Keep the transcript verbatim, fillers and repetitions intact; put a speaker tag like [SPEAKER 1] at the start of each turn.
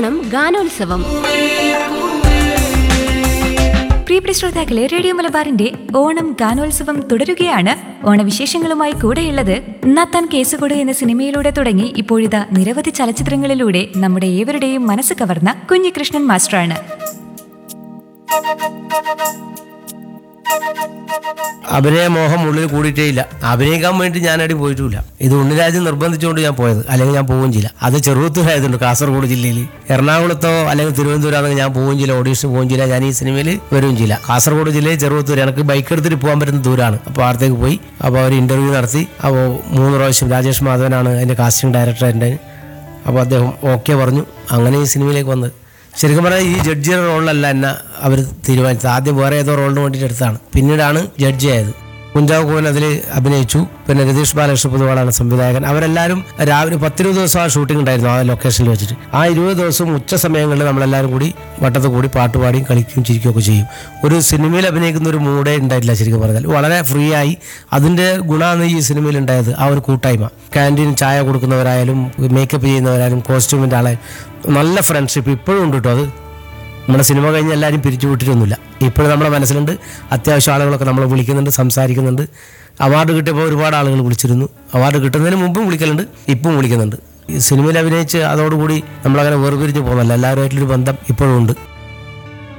[SPEAKER 1] ഓണം ഗാനോത്സവം.
[SPEAKER 2] പ്രിയപ്പെട്ട ശ്രോതാക്കളെ, റേഡിയോ മലബാറിന്റെ ഓണം ഗാനോത്സവം തുടരുകയാണ്. ഓണവിശേഷങ്ങളുമായി കൂടെയുള്ളത് നത്താൻ കേസുകൊട് എന്ന സിനിമയിലൂടെ തുടങ്ങി ഇപ്പോഴിതാ നിരവധി ചലച്ചിത്രങ്ങളിലൂടെ നമ്മുടെ ഏവരുടെയും മനസ്സ് കവർന്ന കുഞ്ഞികൃഷ്ണൻ മാസ്റ്ററാണ്.
[SPEAKER 3] അഭിനയ മോഹം ഉള്ളിൽ കൂടിയിട്ടേ ഇല്ല. അഭിനയിക്കാൻ വേണ്ടി ഞാനടി പോയിട്ടില്ല. ഇത് ഉണ്ണിരാജ് നിർബന്ധിച്ചുകൊണ്ട് ഞാൻ പോയത്, അല്ലെങ്കിൽ ഞാൻ പോവുകയും ചെയ്യില്ല. അത് ചെറുപത്തൂരായതുകൊണ്ട് കാസർഗോഡ് ജില്ലയിൽ. എറണാകുളത്തോ അല്ലെങ്കിൽ തിരുവനന്തപുരമാണെങ്കിൽ ഞാൻ പോവുകയും ചെയ്യില്ല, ഓഡീഷൻ പോവുകയും ചെയ്യില്ല, ഞാൻ ഈ സിനിമയിൽ വരികയും ചെയ്യില്ല. കാസർഗോഡ് ജില്ലയിൽ ചെറുപത്തൂർ, എനിക്ക് ബൈക്ക് എടുത്തിട്ട് പോകാൻ പറ്റുന്ന ദൂരമാണ്. അപ്പോൾ അവിടത്തേക്ക് പോയി. അപ്പോൾ അവർ ഇൻ്റർവ്യൂ നടത്തി. അപ്പോൾ മൂന്ന് പ്രാവശ്യം രാജേഷ് മാധവനാണ് അതിൻ്റെ കാസ്റ്റിംഗ് ഡയറക്ടർ എൻ്റെ. അപ്പോൾ അദ്ദേഹം ഓക്കെ പറഞ്ഞു. അങ്ങനെ ഈ സിനിമയിലേക്ക് വന്നത്. ശരിക്കും പറഞ്ഞാൽ ഈ ജഡ്ജിയുടെ റോളിലല്ല എന്നെ അവർ തീരുമാനിച്ചത്. ആദ്യം വേറെ ഏതോ റോളിന് വേണ്ടിയിട്ട് എടുത്താണ്. പിന്നീടാണ് ജഡ്ജി ആയത്. കുഞ്ചാക്കോ ബോബൻ അതിൽ അഭിനയിച്ചു. പിന്നെ രതീഷ് ബാലകൃഷ്ണ പൊതുവാളാണ് സംവിധായകൻ. അവരെല്ലാവരും രാവിലെ പത്തിരുപത് ദിവസം ആ ഷൂട്ടിംഗ് ഉണ്ടായിരുന്നു ആ ലൊക്കേഷനിൽ വെച്ചിട്ട്. ആ ഇരുപത് ദിവസവും ഉച്ച സമയങ്ങളിൽ നമ്മളെല്ലാവരും കൂടി വട്ടത്ത് കൂടി പാട്ടുപാടിയും കളിക്കുകയും ചിരിക്കുകയൊക്കെ ചെയ്യും. ഒരു സിനിമയിൽ അഭിനയിക്കുന്ന ഒരു മൂഡേ ഉണ്ടായിട്ടില്ല ശരിക്കും പറഞ്ഞാൽ. വളരെ ഫ്രീ ആയി. അതിൻ്റെ ഗുണമാണ് ഈ സിനിമയിൽ ഉണ്ടായത്, ആ ഒരു കൂട്ടായ്മ. ക്യാൻറ്റീൻ ചായ കൊടുക്കുന്നവരായാലും മേക്കപ്പ് ചെയ്യുന്നവരായാലും കോസ്റ്റ്യൂമിൻ്റെ ആളായാലും നല്ല ഫ്രണ്ട്ഷിപ്പ് ഇപ്പോഴും ഉണ്ട് കേട്ടോ. അത് നമ്മുടെ സിനിമ കഴിഞ്ഞ് എല്ലാവരും പിരിച്ചു വിട്ടിട്ടൊന്നുമില്ല. ഇപ്പോഴും നമ്മുടെ മനസ്സിലുണ്ട്. അത്യാവശ്യം ആളുകളൊക്കെ നമ്മളെ വിളിക്കുന്നുണ്ട്, സംസാരിക്കുന്നുണ്ട്. അവാർഡ് കിട്ടിയപ്പോൾ ഒരുപാട് ആളുകൾ വിളിച്ചിരുന്നു. അവാർഡ് കിട്ടുന്നതിന് മുമ്പും വിളിക്കലുണ്ട്, ഇപ്പം വിളിക്കുന്നുണ്ട്. ഈ സിനിമയിൽ അഭിനയിച്ച് അതോടുകൂടി നമ്മളങ്ങനെ വേർപിരിഞ്ഞ് പോകുന്നല്ല. എല്ലാവരുമായിട്ടൊരു ബന്ധം ഇപ്പോഴും ഉണ്ട്.